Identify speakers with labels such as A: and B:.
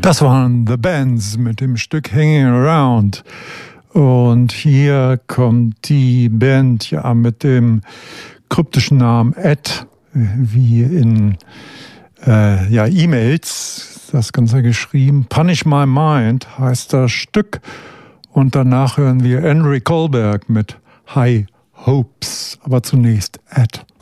A: Das waren The Bands mit dem Stück Hanging Around. Und hier kommt die Band ja mit dem kryptischen Namen Ed, wie in E-Mails, das Ganze geschrieben. Punish My Mind heißt das Stück. Und danach hören wir Henry Kohlberg mit High Hopes. Aber zunächst Ed.